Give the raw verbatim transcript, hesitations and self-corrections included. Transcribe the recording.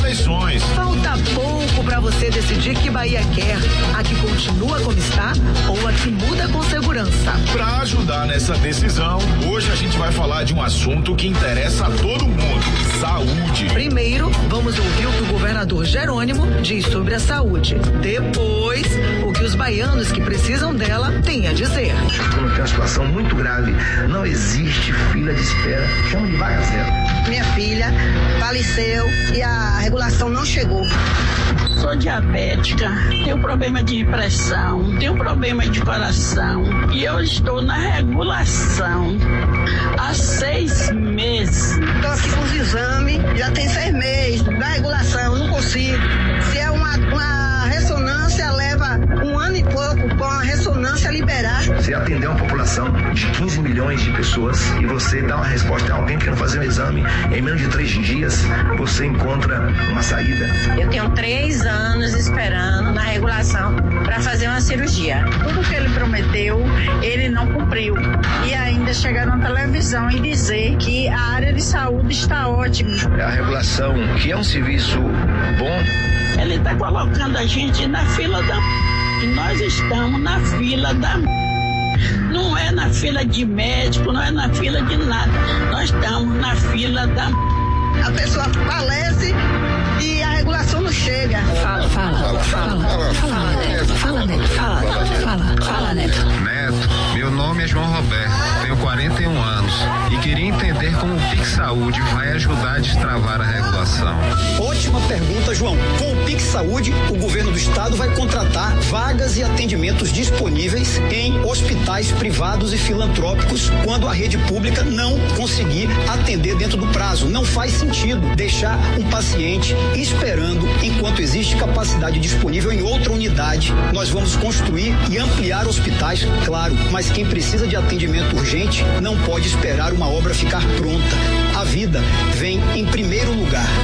eleições. Falta pouco para você decidir que Bahia quer. A que continua como está ou a que muda com segurança. Para ajudar nessa decisão, hoje a gente vai falar de um assunto que interessa a todo mundo: saúde. Primeiro, vamos ouvir o que o governador Jerônimo diz sobre a saúde. Depois, o que os baianos que precisam dela têm a dizer. Quando tem uma situação muito grave, não existe fila de espera, chama de vaga zero. Minha filha faleceu e a regulação não chegou. Sou diabética, tenho problema de pressão, tenho problema de coração e eu estou na regulação há seis meses. Estou aqui com os exames, já tem seis meses da regulação, não consigo. Se é uma, uma ressonância, leva um ano e pouco com a ressonância liberar. Você atender uma população de quinze milhões de pessoas e você dá uma resposta a alguém querendo fazer um exame, em menos de três dias você encontra uma saída. Eu tenho três anos esperando na regulação para fazer uma cirurgia. Tudo que ele prometeu, ele não cumpriu. E ainda chegar na televisão e dizer que a área de saúde está ótima. A regulação, que é um serviço bom, ele está colocando a gente na fila da... E nós estamos na fila da... Não é na fila de médico, não é na fila de nada. Nós estamos na fila da... A pessoa falece e a regulação não chega. Fala, fala, fala, fala, fala, Neto, fala, Neto, fala, fala, fala, Neto. Neto, meu nome é João Roberto, tenho quarenta e um anos e queria entender como o Pix Saúde vai ajudar a destravar a regulação. Ótima pergunta, João. Com o Pix Saúde, o governo do estado vai contratar vagas e atendimentos disponíveis em hospitais privados e filantrópicos quando a rede pública não conseguir atender dentro do prazo. Não faz sentido deixar um paciente esperando enquanto existe capacidade disponível em outra unidade. Nós vamos construir e ampliar hospitais, claro, mas quem precisa de atendimento urgente não pode esperar uma obra ficar pronta. A vida vem em primeiro lugar.